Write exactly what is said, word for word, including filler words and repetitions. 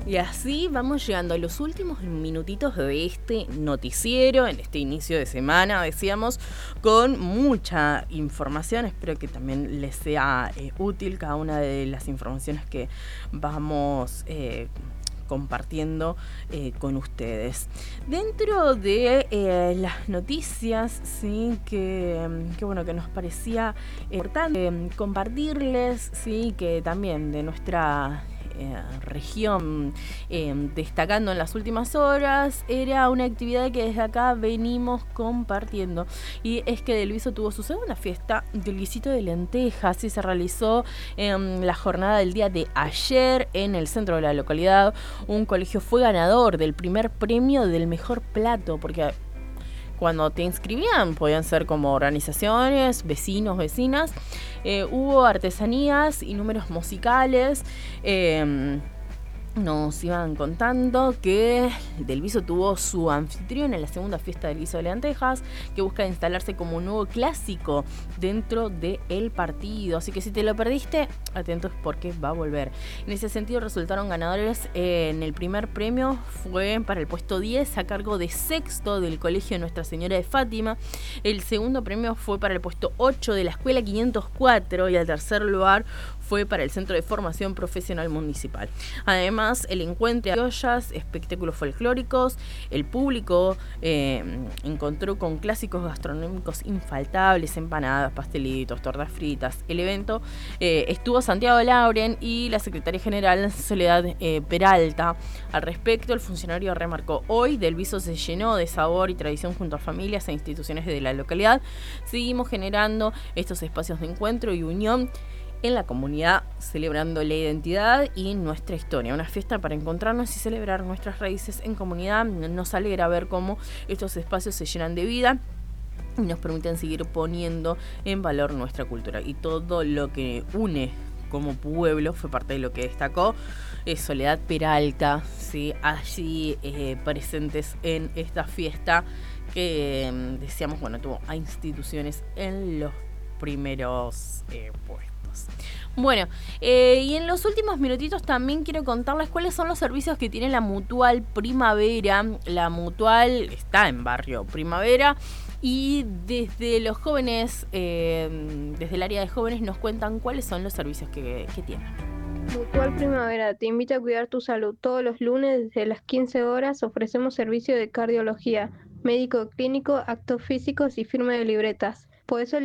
Y así vamos llegando a los últimos minutitos de este noticiero, en este inicio de semana, decíamos, con mucha información. Espero que también les sea eh, útil cada una de las informaciones que vamos eh, compartiendo eh, con ustedes. Dentro de eh, las noticias, sí, que, que bueno, que nos parecía importante eh, compartirles, sí, que también de nuestra Eh, región eh, destacando en las últimas horas, era una actividad que desde acá venimos compartiendo, y es que Del Viso tuvo su segunda fiesta del guisito de lentejas y se realizó en eh, la jornada del día de ayer en el centro de la localidad. Un colegio fue ganador del primer premio del mejor plato, porque cuando te inscribían podían ser como organizaciones, vecinos, vecinas, eh, hubo artesanías y números musicales. eh, Nos iban contando que Del Viso tuvo su anfitrión en la segunda fiesta del guiso de lentejas, que busca instalarse como un nuevo clásico dentro del partido. Así que si te lo perdiste, atentos porque va a volver. En ese sentido resultaron ganadores. Eh, en el primer premio fue para el puesto diez a cargo de sexto del Colegio Nuestra Señora de Fátima. El segundo premio fue para el puesto ocho de la Escuela quinientos cuatro y el tercer lugar fue para el Centro de Formación Profesional Municipal. Además, el encuentro de ollas, espectáculos folclóricos, el público eh, encontró con clásicos gastronómicos infaltables, empanadas, pastelitos, tortas fritas. El evento eh, estuvo Santiago Lauren y la secretaria general Soledad eh, Peralta. Al respecto, el funcionario remarcó: hoy Del Viso se llenó de sabor y tradición junto a familias e instituciones de la localidad. Seguimos generando estos espacios de encuentro y unión en la comunidad, celebrando la identidad y nuestra historia. Una fiesta para encontrarnos y celebrar nuestras raíces en comunidad. Nos alegra ver cómo estos espacios se llenan de vida y nos permiten seguir poniendo en valor nuestra cultura. Y todo lo que une como pueblo fue parte de lo que destacó eh, Soledad Peralta, ¿sí? Allí eh, presentes en esta fiesta que eh, decíamos, bueno, tuvo a instituciones en los primeros eh, puestos. Bueno, eh, y en los últimos minutitos también quiero contarles cuáles son los servicios que tiene la Mutual Primavera. La Mutual está en Barrio Primavera y desde los jóvenes, eh, desde el área de jóvenes nos cuentan cuáles son los servicios que, que tienen. Mutual Primavera te invita a cuidar tu salud. Todos los lunes desde las quince horas ofrecemos servicio de cardiología, médico clínico, actos físicos y firma de libretas. Podés